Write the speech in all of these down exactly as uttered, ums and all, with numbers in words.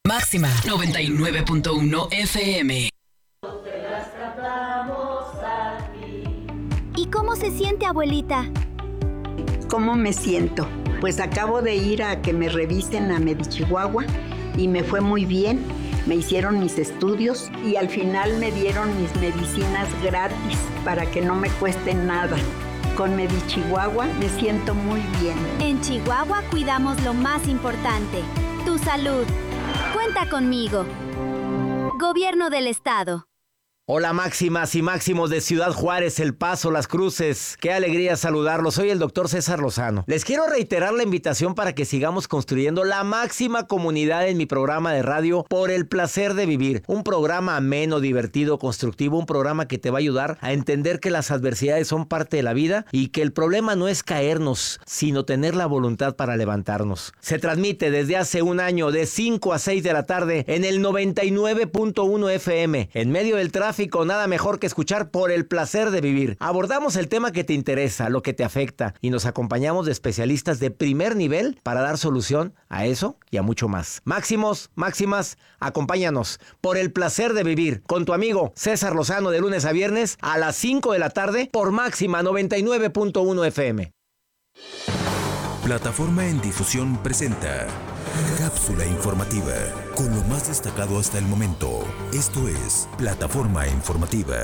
Máxima noventa y nueve punto uno F M. ¿Y cómo se siente, abuelita? ¿Cómo me siento? Pues acabo de ir a que me revisen a Medichihuahua y me fue muy bien. Me hicieron mis estudios y al final me dieron mis medicinas gratis para que no me cuesten nada. Con Medichihuahua me siento muy bien. En Chihuahua cuidamos lo más importante, tu salud. Cuenta conmigo. Gobierno del Estado. Hola máximas y máximos de Ciudad Juárez, El Paso, Las Cruces. Qué alegría saludarlos. Soy el doctor César Lozano. Les quiero reiterar la invitación para que sigamos construyendo la máxima comunidad en mi programa de radio Por el Placer de Vivir. Un programa ameno, divertido, constructivo. Un programa que te va a ayudar a entender que las adversidades son parte de la vida y que el problema no es caernos, sino tener la voluntad para levantarnos. Se transmite desde hace un año de cinco a seis de la tarde en el noventa y nueve punto uno F M. En medio del tráfico, nada mejor que escuchar Por el Placer de Vivir. Abordamos el tema que te interesa, lo que te afecta, y nos acompañamos de especialistas de primer nivel para dar solución a eso y a mucho más. Máximos, máximas, acompáñanos Por el Placer de Vivir con tu amigo César Lozano de lunes a viernes a las cinco de la tarde por Máxima noventa y nueve punto uno F M. Plataforma en Difusión presenta Cápsula informativa, con lo más destacado hasta el momento. Esto es Plataforma Informativa.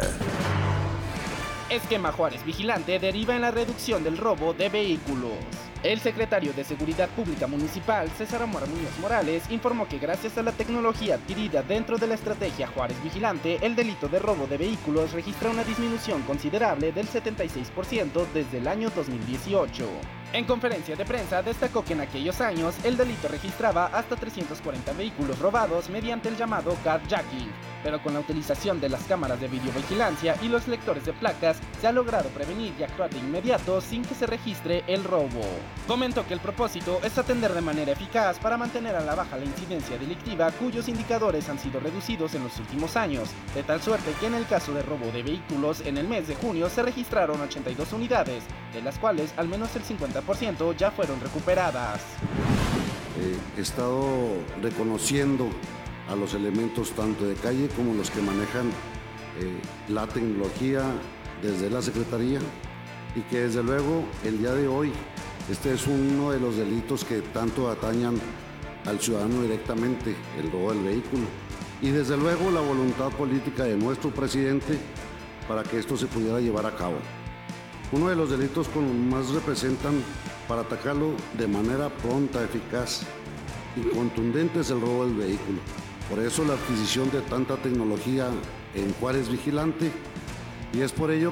Esquema Juárez Vigilante deriva en la reducción del robo de vehículos. El secretario de Seguridad Pública Municipal, César Omar Muñoz Morales, informó que gracias a la tecnología adquirida dentro de la estrategia Juárez Vigilante, el delito de robo de vehículos registra una disminución considerable del setenta y seis por ciento desde el año dos mil dieciocho. En conferencia de prensa destacó que en aquellos años el delito registraba hasta trescientos cuarenta vehículos robados mediante el llamado carjacking, pero con la utilización de las cámaras de videovigilancia y los lectores de placas se ha logrado prevenir y actuar de inmediato sin que se registre el robo. Comentó que el propósito es atender de manera eficaz para mantener a la baja la incidencia delictiva cuyos indicadores han sido reducidos en los últimos años, de tal suerte que en el caso de robo de vehículos en el mes de junio se registraron ochenta y dos unidades, de las cuales al menos el cincuenta por ciento ya fueron recuperadas. Eh, he estado reconociendo a los elementos tanto de calle como los que manejan eh, la tecnología desde la Secretaría y que desde luego el día de hoy este es uno de los delitos que tanto atañan al ciudadano directamente, el robo del vehículo, y desde luego la voluntad política de nuestro presidente para que esto se pudiera llevar a cabo. Uno de los delitos con más representan para atacarlo de manera pronta, eficaz y contundente es el robo del vehículo. Por eso la adquisición de tanta tecnología en Juárez Vigilante, y es por ello